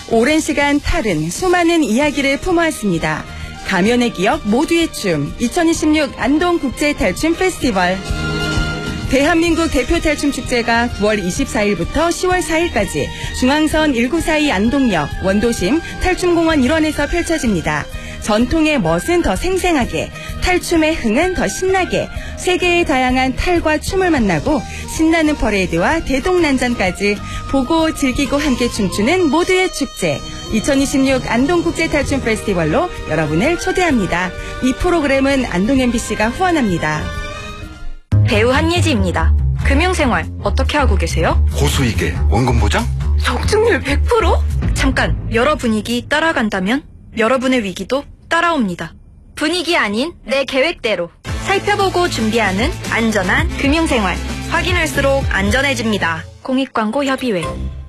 오랜 시간 탈은 수많은 이야기를 품어왔습니다. 가면의 기억 모두의 춤 2026 안동국제탈춤 페스티벌. 대한민국 대표 탈춤 축제가 9월 24일부터 10월 4일까지 중앙선 1942 안동역 원도심 탈춤공원 일원에서 펼쳐집니다. 전통의 멋은 더 생생하게, 탈춤의 흥은 더 신나게, 세계의 다양한 탈과 춤을 만나고 신나는 퍼레이드와 대동난전까지 보고 즐기고 함께 춤추는 모두의 축제 2026 안동국제탈춤 페스티벌로 여러분을 초대합니다. 이 프로그램은 안동 MBC가 후원합니다. 배우 한예지입니다. 금융생활 어떻게 하고 계세요? 고수익에 원금 보장? 적중률 100%? 잠깐, 여러 분위기 따라간다면 여러분의 위기도 따라옵니다. 분위기 아닌 내 계획대로 살펴보고 준비하는 안전한 금융생활. 확인할수록 안전해집니다. 공익광고 협의회.